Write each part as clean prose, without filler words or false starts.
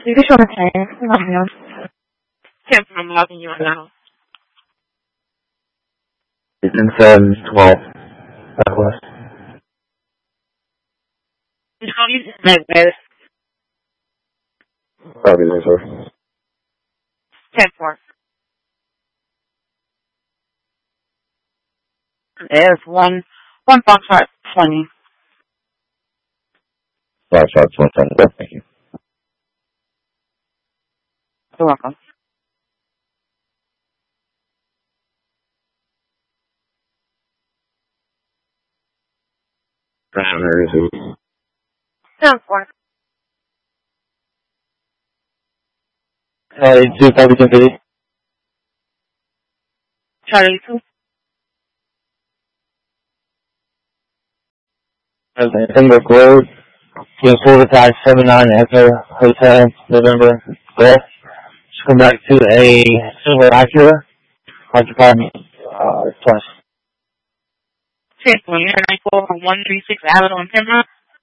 You can show the time. 10 from logging you right now. It's in 712 Southwest. Probably there, sir. 10-4. There's one Foxtrot 20. Foxtrot 20. Thank you. You're welcome. Parameters who? 10-4. Charlie 2, copy 1050. Charlie 2. Pembroke Road. James Florida Tide 79 Echo Hotel, November. Golf. Just come back to a silver Acura. Occupied twice. 10-4. You're 94 from 136 Allen on Pembroke.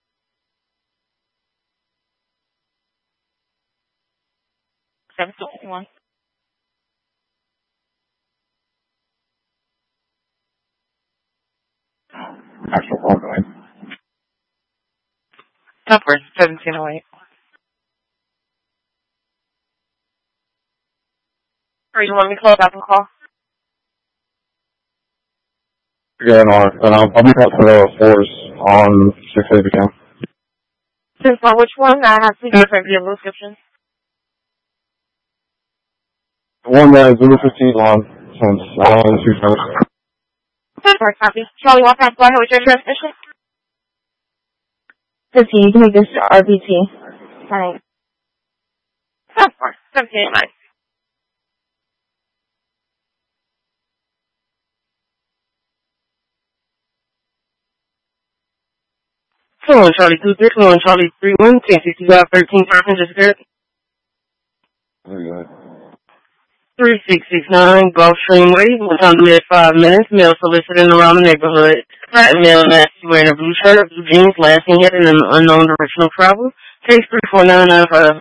Seven to 1. Actual phone going. Number 1708. Or you want me to close out the call? Yeah, no, and I'll be out for the fours on 680 account. 10-4, which one? I have to different via description. The one that is 015 on since 2 10-4, copy. Charlie, walk out. Go ahead with your transmission. 15, you can make this RBT. Fine. 10-4. 17-9. Come on, Charlie 2-3. Come on, Charlie 3-1. 10-65-13. Passengers good. Very good. 3669 Gulfstream Way. One time to 5 minutes. Mail solicited around the neighborhood. Flat mail nasty wearing a blue shirt, blue jeans, last seen in an unknown directional travel. Case 34995.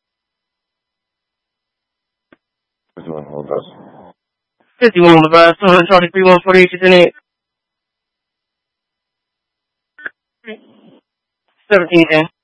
What's the one? Hold us. 51 on the bus. Charlie 3148 1710.